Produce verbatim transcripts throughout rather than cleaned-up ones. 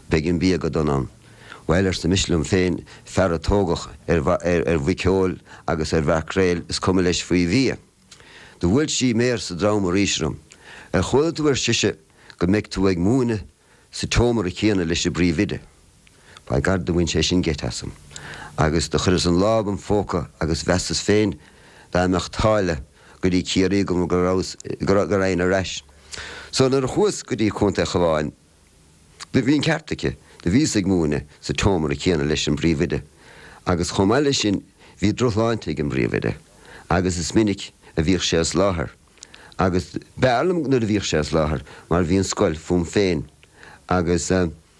begin bí go donán. Weil sa mislum féin fer a tógach ar ar bhicceol agus ar bhecréil is cum leis faoi bhí. Do bhfuil sí mér sa drám a rísrum. Ar chuil tú ar siise go meic tú ag múna sa tómar a chéana leis a bríomhide. Ba gard do bhain sé sin gceithasam. Agus do chuir an láb an fóca agus bheas féin dá meach táile go dtí cíirí go go raon a reis. So nar a chuas go dtí chunta chaháin. Ba bhíon ceartacha de bhí ag múna sa tómar a chéana leis an bríomhide. Agus chomáile sin bhí drochláinte an bríomhide. Agus is minic a bhíoh sé as láthair. Agus bearlam nuair a bhíoh sé as láthair, mar bhíon scoil fum féin. Agus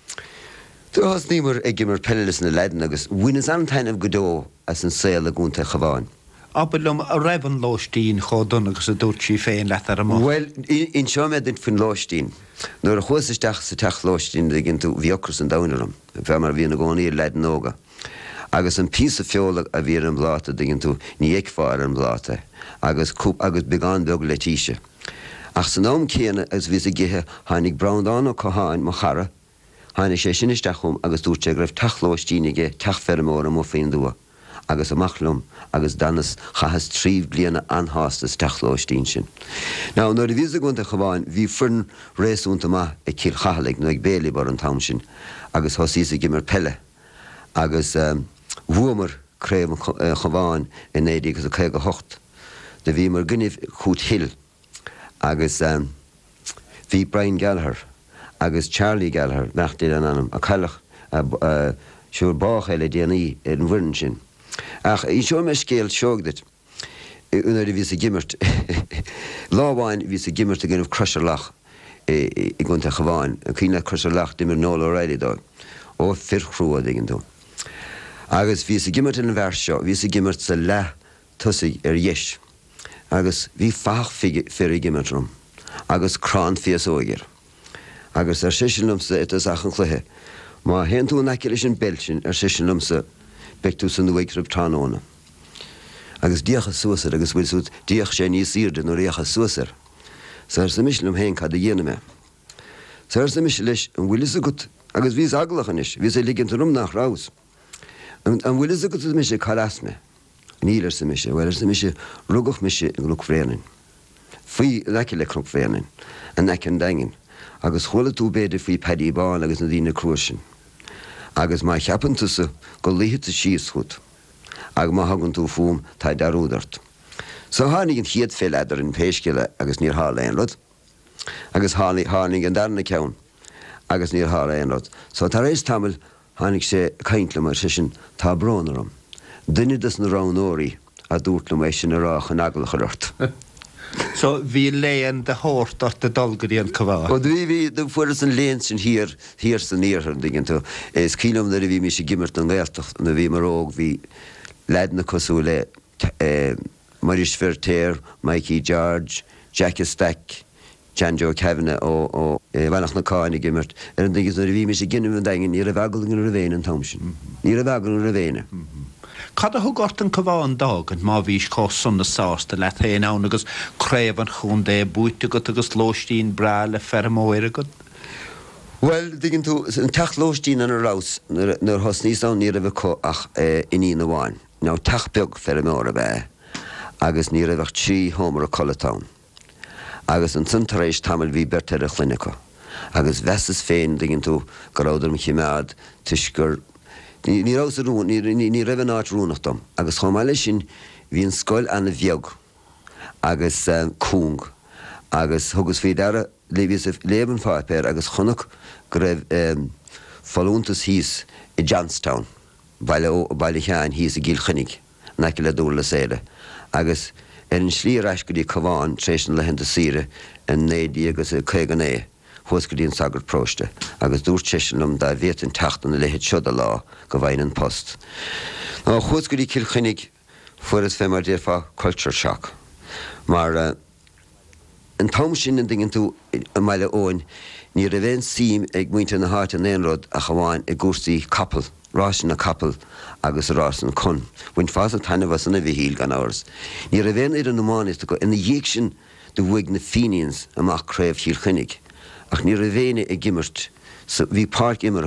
tú has nímar ag gimar pellas na leiden agus bhuinas an tainmh godó as an saoil a gúnta chaháin. Abelum a raibhan lóistín chodun agus a dúirtí féin letar am. Well, in seo me dit fin lóistín. Nuair a chuasisteach sa teach lóistín de ginn tú bhíocras an dainarum, bheit mar bhíon na gcónaí leiden óga. Agus an písa feola a bhí an bláta de ginn tú ní éicfáir an bláta, agus cúp agus beán beag le tíise. Ach san nám céana agus bhí a githe hánig braundán ó coháin mo chara, hána sé sinisteachum agus dúirt sé greibh teach lóistíige teach fermór am ó féin dua. Agus amachlum, agus danas chahas tríomh bliana anhástas techlóistín sin. Ná, nuair a bhí a gúnta chaváin, bhí fern réasúnta ma ag cíl chahalig nó ag béla bar an tam sin, agus hosí a gimar pelle, agus bhuamar créim chaváin in éidir agus a cé go hocht. De bhí mar gniamh chuút hill, agus bhí Brian Gallagher, agus Charlie Gallagher nach dé an anam, a chailech siúr bách eile déanaí an bhuirin sin. Ach, í seo me scéal seogdat, unar a bhí a gimmert, lábháin bhí a gimmert a gannmh crusher lach i gúnta chaváin, a cína crusher lach dimar nóla ó réile dó, ó firchrúa digin dó. Agus bhí a gimmert in an bhar seo, bhí a gimmert sa le tusaigh ar dheis, agus bhí fach fir i gimmert rom, agus crán fios óigir. Agus ar sisinlumsa it is ach an chluithe, má hen tú naciil is an belsin ar sisinlumsa bechtú san nuaigrib tánóna. Agus díocha suasar agus bhfuil súd díoch sé níos íirde nó réocha suasar. Sa ar sa mislum héin cad a dhéana me. Sa ar sa mis leis an bhfuil is a gut agus bhís aglachan is, bhís é ligint rum nach rás. An bhfuil is a gut mis chalas me. Nílar sa mis, bhfuil sa mis rugach mis an glúch frénin. Fí leici le cruch frénin, an nec an dangin. Agus chola tú béidir fí pedí bán agus na dtína cruasin. Agus má cheapantusa go líhit a síos chud. Agus má hagann tú fúm tá darúdart. So hánig an chiad fé leidir in péisciile agus níor hála ein rud. Agus hánig an darna ceann agus níor hála ein rud. So tá rééis tamil hánig sé caintla mar sin tá brónarum. Duine na ránóirí a dúirt na sin a rách an agla churart. So bhí léon de hórt ort de dulgarí an cavá. O dwi bhí de fuair an léon sin hir hir san níorthar digin tú. Is cílam na a bhí mi sé gimmert an ghaeltach na bhí mar óg bhí leidna cosú le Maurice Verteer, Mikey George, Jackie Stack, Janjo Kavanagh ó bhanach na cáinnig gimmert. Ar an digin na bhí mi sé ginnum an dagin ní a bhagul an a bhéin an tamsin. Ní a bhagul an a bhéine. Cad a thugart an caván dag an má bhís có sunna sásta le héin án agus créimh an chun dé búite go agus lóistín bra le fermóire go? Well, digin tú an teach lóistín an a rás nar hos níos án ní a bheith có ach iní na bháin. Ná teach beag fermóire bheith agus ní a bheith trí hómar a colatán. Agus an tuntaréis tamil bhí berteir a chluinecha. Agus vesas féin digin tú go ráidir me chiimead tuisgur Ní rás a rún, ní raibh áit rúnachtam, agus chomáile sin bhí an scoil anna bheag, agus cúng, agus thugus fí dara léban fáipéir agus chunach go raibh fallúntas híos i Johnstown, baile cheáin híos a gíl chunig, neici le dúr le séile, agus ar an slí reis go dtí cabháin tréis an lehénta síre an nédí agus a chégan é. Chus go dtíon sagart próiste, agus dúirt sisinlum dá bhéit an teachtain na lehéad siod a lá go bhain an post. Ná chus go dtí cilchuinnig fuair is fé mar dé fá culture shock. Mar an tam sin an dingin tú a meile óin, ní a bhéin sim ag muinte na háit an éonrod a chaháin i gúrsaí capal, rásin na capal agus rásin chun. Bhain fás a tainna was anna bhí híl gan áras. Ní a bhéin iad an nómánis go ina dhéic sin do bhuaig na fínians amach créibh cilchuinnig. Ach ní a bhéine i gimmert, bhí páirc immer